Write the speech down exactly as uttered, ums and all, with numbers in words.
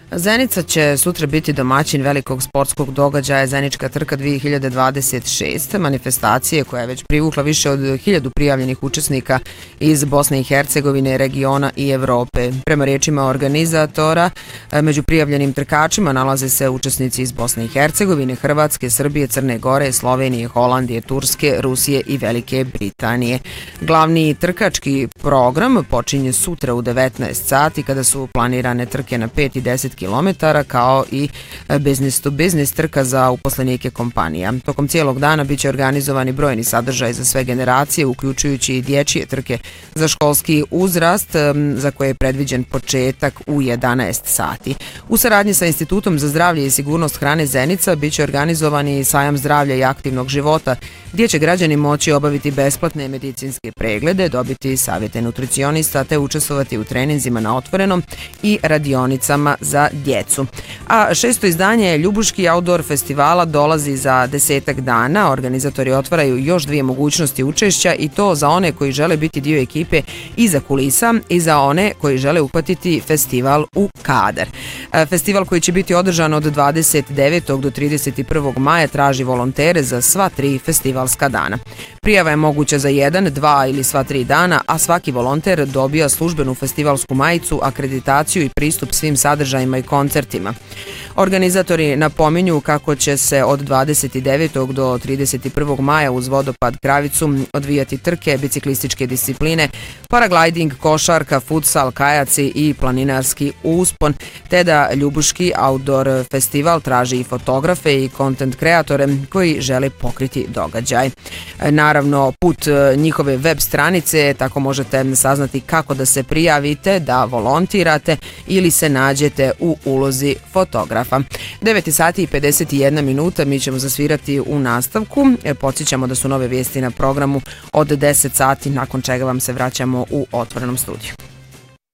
Zenica će sutra biti domaćin velikog sportskog događaja Zenička trka dvije hiljade dvadeset šest, manifestacije koja je već privukla više od hiljadu prijavljenih učesnika iz Bosne i Hercegovine, regiona i Evrope. Prema riječima organizatora, među prijavljenim trkačima nalaze se učesnici iz Bosne i Hercegovine, Hrvatske, Srbije, Crne Gore, Slovenije, Holandije, Turske, Rusije i Velike Britanije. Glavni trkački program počinje sutra u devetnaest sati kada su planirane trke na pet i deset kilometara kao i business to business trka za uposlenike kompanija. Tokom cijelog dana biće organizovani brojni sadržaj za sve generacije, uključujući i dječje trke za školski uzrast, za koje je predviđen početak u jedanaest sati. U saradnji sa Institutom za zdravlje i sigurnost hrane Zenica biće organizovani sajam zdravlja i aktivnog života, gdje će građani moći obaviti besplatne medicinske preglede, dobiti savjete nutricionista te učestvovati u treninzima na otvorenom i radionicama za djecu. A šesto izdanje Ljubuški outdoor festivala dolazi za desetak dana. Organizatori otvaraju još dvije mogućnosti učešća i to za one koji žele biti dio ekipe iza kulisa i za one koji žele uhvatiti festival u kadar. Festival koji će biti održan od dvadeset devetog do trideset prvog maja traži volontere za sva tri festivalska dana. Prijava je moguća za jedan, dva ili sva tri dana, a svaki volonter dobija službenu festivalsku majicu, akreditaciju i pristup svim sadržajima i koncertima. Organizatori napominju kako će se od dvadeset devetog do trideset prvog maja uz vodopad Kravicu odvijati trke, biciklističke discipline, paragliding, košarka, futsal, kajaci i planinarski uspon, te da Ljubuški outdoor festival traži i fotografe i content kreatore koji žele pokriti događaj. Naravno, put njihove web stranice, tako možete saznati kako da se prijavite, da volontirate ili se nađete u ulozi fotografa. devet sati i pedeset jedna minuta mi ćemo zasvirati u nastavku. Podsjećamo da su nove vijesti na programu od deset sati, nakon čega vam se vraćamo u otvorenom studiju.